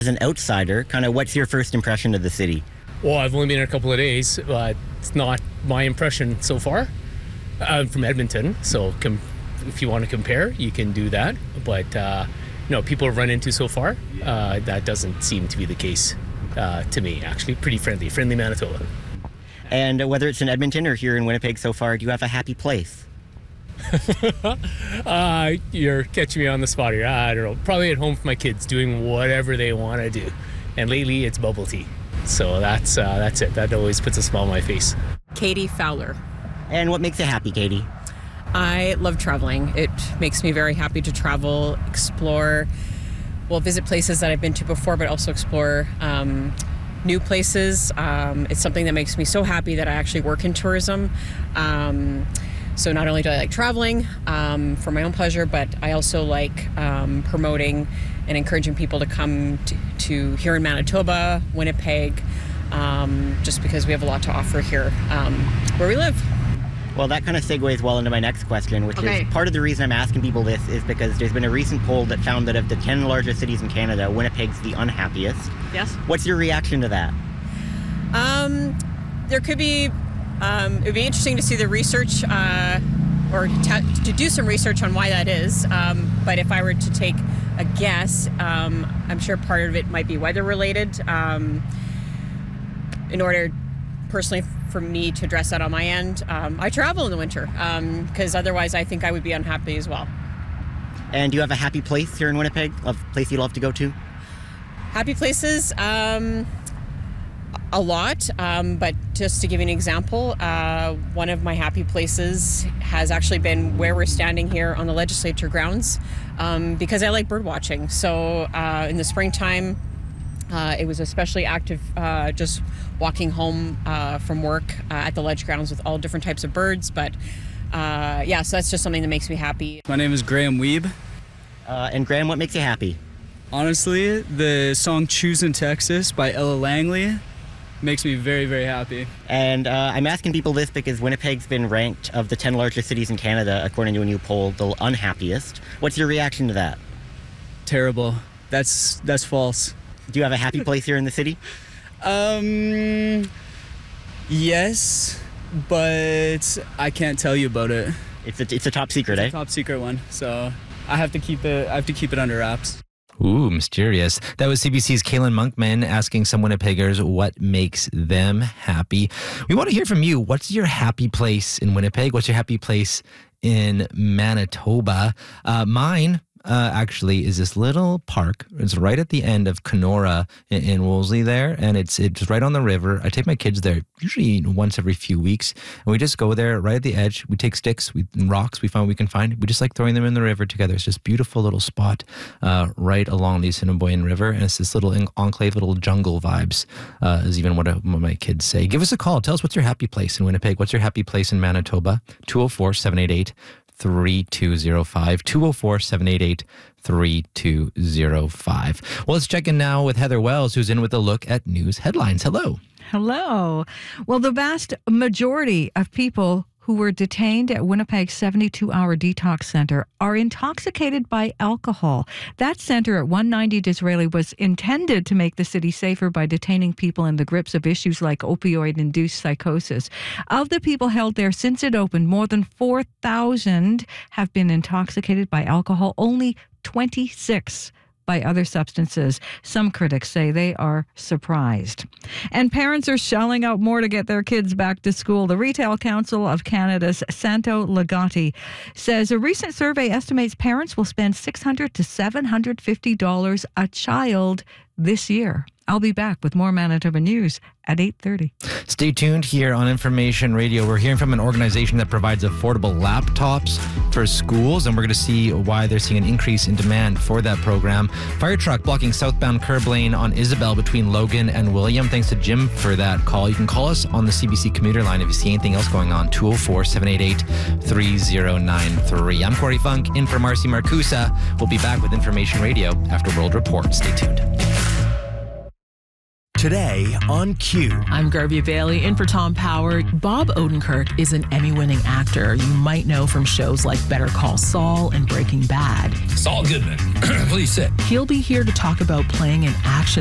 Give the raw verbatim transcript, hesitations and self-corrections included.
As an outsider, kind of what's your first impression of the city? Well, I've only been here a couple of days, but it's not my impression so far. I'm from Edmonton, so com- if you want to compare, you can do that. But, uh, you know, people have run into so far, uh, that doesn't seem to be the case uh, to me, actually. Pretty friendly, friendly Manitoba. And whether it's in Edmonton or here in Winnipeg so far, do you have a happy place? uh, you're catching me on the spot here. I don't know. Probably at home with my kids doing whatever they want to do. And lately it's bubble tea. So that's uh, that's it. That always puts a smile on my face. Katie Fowler. And what makes you happy, Katie? I love traveling. It makes me very happy to travel, explore, well, visit places that I've been to before, but also explore um, new places. Um, it's something that makes me so happy that I actually work in tourism. Um, so not only do I like traveling um, for my own pleasure, but I also like um, promoting and encouraging people to come to, to here in Manitoba, Winnipeg, um, just because we have a lot to offer here um, where we live. Well, that kind of segues well into my next question, which Okay. is part of the reason I'm asking people this is because there's been a recent poll that found that of the ten largest cities in Canada, Winnipeg's the unhappiest. Yes. What's your reaction to that? Um, there could be, um, it would be interesting to see the research uh, or t- to do some research on why that is. Um, but if I were to take a guess, um, I'm sure part of it might be weather related. Um, in order, personally, for me to address that on my end, um, I travel in the winter because um, otherwise I think I would be unhappy as well. And do you have a happy place here in Winnipeg? A place you'd love to go to? Happy places, um, a lot, um, but just to give you an example, uh, one of my happy places has actually been where we're standing here on the legislature grounds um, because I like bird watching. So uh, in the springtime, Uh, it was especially active uh, just walking home uh, from work uh, at the ledge grounds with all different types of birds. But uh, yeah, so that's just something that makes me happy. My name is Graham Weeb. Uh, and Graham, what makes you happy? Honestly, the song Choosin' Texas by Ella Langley makes me very, very happy. And uh, I'm asking people this because Winnipeg's been ranked of the ten largest cities in Canada, according to a new poll, the unhappiest. What's your reaction to that? Terrible. That's that's false. Do you have a happy place here in the city? Um, yes, but I can't tell you about it. It's a, it's a top secret, It's eh? a top secret one, so I have to keep it. I have to keep it under wraps. Ooh, mysterious. That was C B C's Kaylin Monkman asking some Winnipeggers what makes them happy. We want to hear from you. What's your happy place in Winnipeg? What's your happy place in Manitoba? Uh, mine... Uh, actually is this little park. It's right at the end of Kenora in, in Wolseley there, and it's it's right on the river. I take my kids there usually once every few weeks, and we just go there right at the edge. We take sticks, we and rocks we find we can find. We just like throwing them in the river together. It's just a beautiful little spot uh, right along the Assiniboine River, and it's this little enclave, little jungle vibes, uh, is even what, I, what my kids say. Give us a call. Tell us what's your happy place in Winnipeg. What's your happy place in Manitoba? two oh four, seven eight eight, three two oh five, two oh four, seven eight eight, three two oh five. Well, let's check in now with Heather Wells, who's in with a look at news headlines. Hello. Hello. Well, the vast majority of people who were detained at Winnipeg's seventy-two hour detox center are intoxicated by alcohol. That center at one ninety Disraeli was intended to make the city safer by detaining people in the grips of issues like opioid-induced psychosis. Of the people held there since it opened, more than four thousand have been intoxicated by alcohol. Only twenty-six by other substances. Some critics say they are surprised. And parents are shelling out more to get their kids back to school. The Retail Council of Canada's Santo Legati says a recent survey estimates parents will spend six hundred to seven hundred fifty dollars a child this year. I'll be back with more Manitoba News at eight thirty. Stay tuned here on Information Radio. We're hearing from an organization that provides affordable laptops for schools, and we're going to see why they're seeing an increase in demand for that program. Fire truck blocking southbound curb lane on Isabel between Logan and William. Thanks to Jim for that call. You can call us on the C B C commuter line if you see anything else going on. two oh four, seven eight eight, three oh nine three. I'm Corey Funk, in for Marcy Marcusa. We'll be back with Information Radio after World Report. Stay tuned. Today on Q. I'm Garvey Bailey in for Tom Power. Bob Odenkirk is an Emmy-winning actor you might know from shows like Better Call Saul and Breaking Bad. Saul Goodman, please sit. He'll be here to talk about playing an action